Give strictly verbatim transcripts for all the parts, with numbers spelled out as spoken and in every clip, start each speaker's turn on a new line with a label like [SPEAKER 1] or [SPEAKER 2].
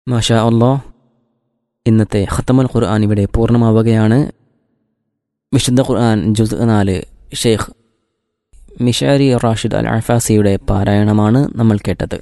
[SPEAKER 1] മാഷാ അല്ലാഹ്, ഇന്നത്തെ ഖത്തമുൽ ഖുർആൻ ഇവിടെ പൂർണ്ണമാവുകയാണ്. വിശുദ്ധ ഖുർആൻ ജുസ് നാല് ഷെയ്ഖ് മിഷാരി റാഷിദ് അൽ അഫാസിയുടെ പാരായണമാണ് നമ്മൾ കേട്ടത്.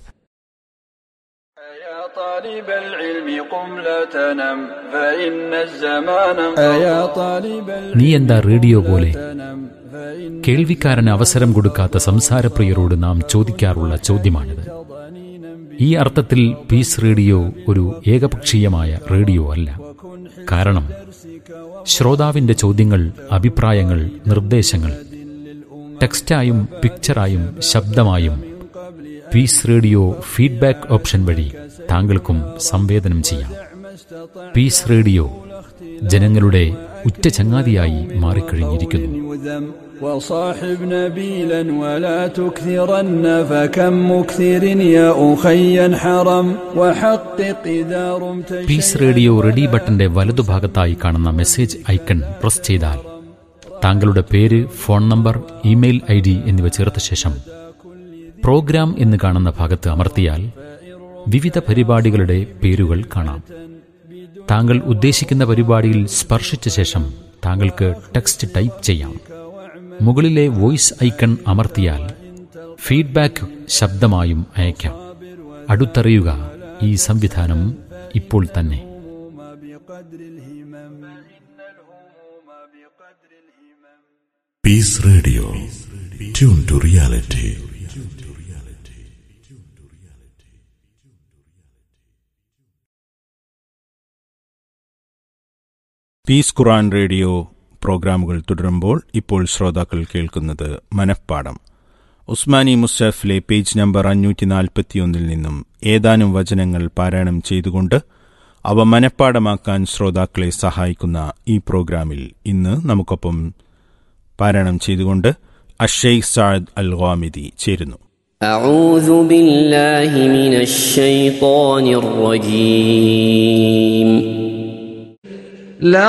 [SPEAKER 2] നീ എന്താ റേഡിയോ പോലെ? കേൾവിക്കാരന് അവസരം കൊടുക്കാത്ത സംസാരപ്രിയരോട് നാം ചോദിക്കാറുള്ള ചോദ്യമാണിത്. ഈ അർത്ഥത്തിൽ പീസ് റേഡിയോ ഒരു ഏകപക്ഷീയമായ റേഡിയോ അല്ല. കാരണം ശ്രോതാവിന്റെ ചോദ്യങ്ങൾ, അഭിപ്രായങ്ങൾ, നിർദ്ദേശങ്ങൾ ടെക്സ്റ്റായും പിക്ചറായും ശബ്ദമായും പീസ് റേഡിയോ ഫീഡ്ബാക്ക് ഓപ്ഷൻ വഴി താങ്കൾക്കും സംവേദനം ചെയ്യാം. പീസ് റേഡിയോ ജനങ്ങളുടെ ഉറ്റ ചങ്ങാതിയായി മാറിക്കഴിഞ്ഞിരിക്കുന്നു.
[SPEAKER 3] وصاحب نبيلا ولا تكثرن فكم مكثر يا أخي حرم وحقق إذا رمت.
[SPEAKER 2] പീസ് റേഡിയോ റെഡി ബട്ടന്റെ വലതുഭാഗത്തായി കാണുന്ന മെസ്സേജ് ഐക്കൺ പ്രസ് ചെയ്താൽ താങ്കളുടെ പേര്, phone number, email I D എന്നിവ ചേർത്ത ശേഷം പ്രോഗ്രാം എന്ന് കാണുന്ന ഭാഗത്ത് അമർത്തിയാൽ വിവിധ പരിപാടികളുടെ പേരുകൾ കാണാം. താങ്കൾ ഉദ്ദേശിക്കുന്ന പരിപാടിയിൽ സ്പർശിച്ച ശേഷം താങ്കൾക്ക് ടെക്സ്റ്റ് ടൈപ്പ് ചെയ്യാം. മുകളിലെ വോയിസ് ഐക്കൺ അമർത്തിയാൽ ഫീഡ്ബാക്ക് ശബ്ദമായും അയക്കാം. അടുത്തറിയുക, ഈ സംവിധാനം ഇപ്പോൾ തന്നെ.
[SPEAKER 4] Piece radio, tune to reality.
[SPEAKER 5] Piece Quran radio പ്രോഗ്രാമുകൾ തുടരുമ്പോൾ ഇപ്പോൾ ശ്രോതാക്കൾ കേൾക്കുന്നത് മനഃപ്പാഠം. ഉസ്മാനി മുസ്ഹഫിലെ പേജ് നമ്പർ അഞ്ഞൂറ്റി നാൽപ്പത്തിയൊന്നിൽ നിന്നും ഏതാനും വചനങ്ങൾ പാരായണം ചെയ്തുകൊണ്ട് അവ മനഃപ്പാഠമാക്കാൻ ശ്രോതാക്കളെ സഹായിക്കുന്ന ഈ പ്രോഗ്രാമിൽ ഇന്ന് നമുക്കൊപ്പം പാരായണം ചെയ്തുകൊണ്ട് അഷെയ്ഖ് സഅദ് അൽ ഗാമിദി ചേരുന്നു.
[SPEAKER 6] أعوذ بالله من الشيطان الرجيم.